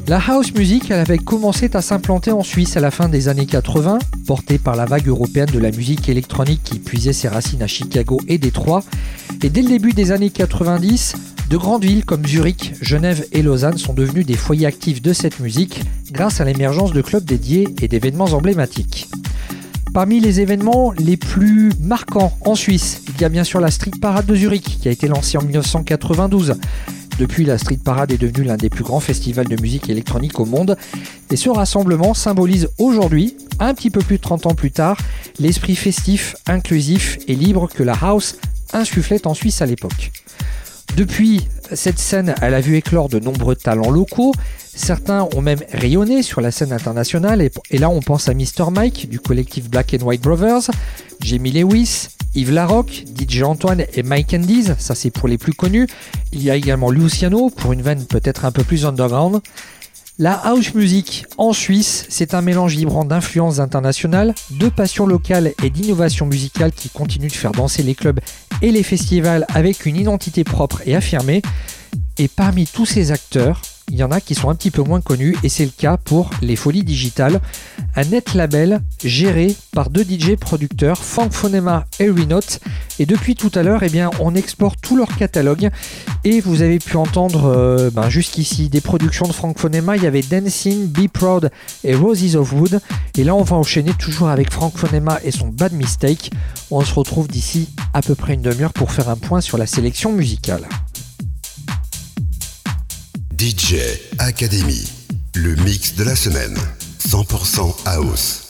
La house music, elle avait commencé à s'implanter en Suisse à la fin des années 80, portée par la vague européenne de la musique électronique qui puisait ses racines à Chicago et Détroit. Et dès le début des années 90, de grandes villes comme Zurich, Genève et Lausanne sont devenues des foyers actifs de cette musique grâce à l'émergence de clubs dédiés et d'événements emblématiques. Parmi les événements les plus marquants en Suisse, il y a bien sûr la Street Parade de Zurich qui a été lancée en 1992. Depuis, la Street Parade est devenue l'un des plus grands festivals de musique électronique au monde. Et ce rassemblement symbolise aujourd'hui, un petit peu plus de 30 ans plus tard, l'esprit festif, inclusif et libre que la house insufflait en Suisse à l'époque. Depuis, cette scène, elle a vu éclore de nombreux talents locaux. Certains ont même rayonné sur la scène internationale. Et là, on pense à Mr. Mike du collectif Black and White Brothers, Jamie Lewis, Yves Larocque, DJ Antoine et Mike Andes, ça c'est pour les plus connus. Il y a également Luciano pour une veine peut-être un peu plus underground. La house music en Suisse, c'est un mélange vibrant d'influences internationales, de passion locale et d'innovation musicale qui continue de faire danser les clubs et les festivals avec une identité propre et affirmée. Et parmi tous ces acteurs, il y en a qui sont un petit peu moins connus et c'est le cas pour Les Folies Digitales, un net label géré par deux DJ producteurs, Frank Phonema et Renote. Et depuis tout à l'heure, on exporte tout leur catalogue et vous avez pu entendre jusqu'ici des productions de Frank Phonema. Il y avait Dancing, Be Proud et Roses of Wood. Et là, on va enchaîner toujours avec Frank Phonema et son Bad Mistake. On se retrouve d'ici à peu près une demi-heure pour faire un point sur la sélection musicale. DJ Academy, le mix de la semaine, 100% house.